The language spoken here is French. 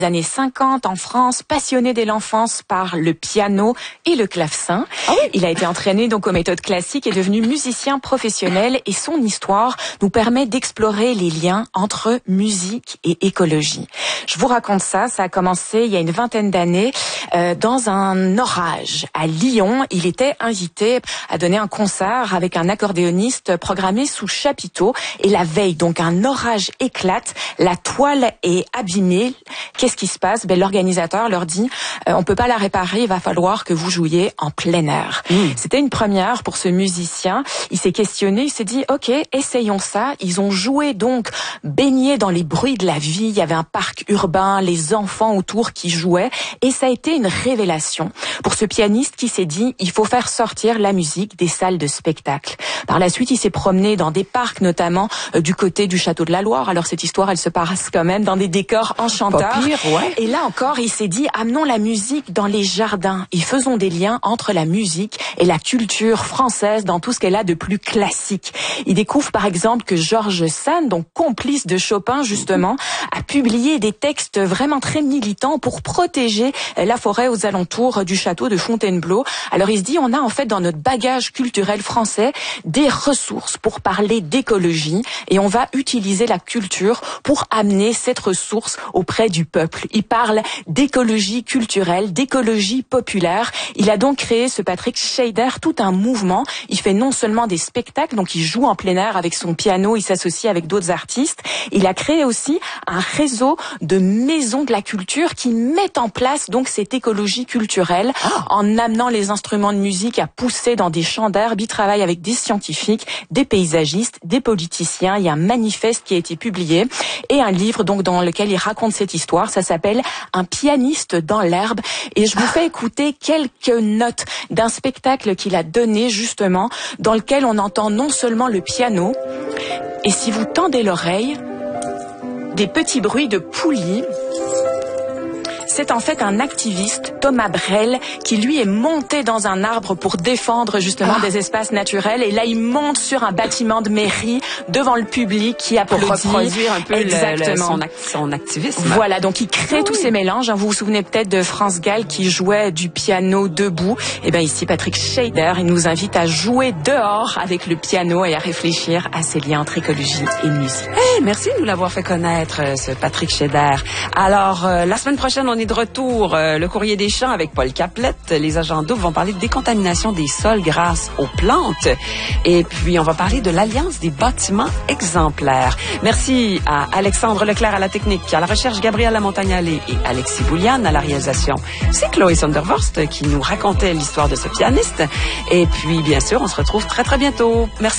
années 50 en France, passionné dès l'enfance par le piano et le clavecin. Ah oui. Il a été entraîné donc aux méthodes classiques et devenu musicien professionnel et son histoire nous permet d'explorer les liens entre musique et écologie. Je vous raconte ça a commencé il y a une vingtaine d'années dans un orage à Lyon. Il était invité à donner un concert avec un accordéoniste programmé sous chapiteau et la veille donc un orage éclate, la toile est abîmée. Qu'est-ce qui se passe? L'organisateur leur dit on peut pas la réparer, il va falloir que vous jouiez en plein air. C'était une première pour ce musicien. Il s'est questionné, il s'est dit ok, essayons ça. Ils ont joué donc baigné dans les bruits de la vie. Il y avait un parc urbain, les enfants autour qui jouaient et ça a été une révélation pour ce pianiste qui s'est dit il faut faire sortir la musique des salles de spectacle. Par la suite, il s'est promené dans des parcs, notamment du côté du Château de la Loire. Alors cette histoire, elle se passe quand même dans des décors enchanteurs. Pas pire, ouais. Et là encore, il s'est dit amenons la musique dans les jardins et faisons des liens entre la musique et la culture française dans tout ce qu'elle a de plus classique. Il découvre par exemple que Georges Sand, donc complice de Chopin justement, a publié des textes vraiment très militants pour protéger la forêt aux alentours du château de Fontainebleau. Alors il se dit on a en fait dans notre bagage culturel français des ressources pour parler d'écologie et on va utiliser la culture pour amener cette ressource auprès du peuple. Il parle d'écologie culturelle, d'écologie populaire. Il a donc créé, ce Patrick Scheider, tout un mouvement. Il fait non seulement des spectacles, donc il joue en plein air avec son piano, il s'associe avec d'autres artistes. Il a créé aussi un réseau de maisons de la culture qui mettent en place donc cette écologie culturelle en amenant les instruments de musique à pousser dans des champs d'herbe. Il travaille avec des scientifiques, des paysagistes, des politiciens. Il y a un manifeste qui a été publié et un livre donc dans lequel il raconte cette histoire. Ça s'appelle Un pianiste dans l'herbe et je vous fais écouter quelques notes d'un spectacle qu'il a donné justement dans lequel on entend non seulement le piano et si vous tendez l'oreille, des petits bruits de poulies. C'est en fait un activiste, Thomas Brel, qui lui est monté dans un arbre pour défendre justement des espaces naturels. Et là, il monte sur un bâtiment de mairie devant le public qui applaudit. Pour reproduire un peu son activisme. Voilà, donc il crée tous ces mélanges. Vous vous souvenez peut-être de France Gall qui jouait du piano debout. Et bien ici, Patrick Scheider, il nous invite à jouer dehors avec le piano et à réfléchir à ces liens entre écologie et musique. Merci de nous l'avoir fait connaître, ce Patrick Scheider. Alors, la semaine prochaine, on est de retour. Le Courrier des Champs avec Paul Caplette. Les agents doubles vont parler de décontamination des sols grâce aux plantes. Et puis, on va parler de l'Alliance des bâtiments exemplaires. Merci à Alexandre Leclerc à la technique, à la recherche Gabriel Lamontagne-Allé et Alexis Bouliane à la réalisation. C'est Chloé Sondervorst qui nous racontait l'histoire de ce pianiste. Et puis, bien sûr, on se retrouve très, très bientôt. Merci.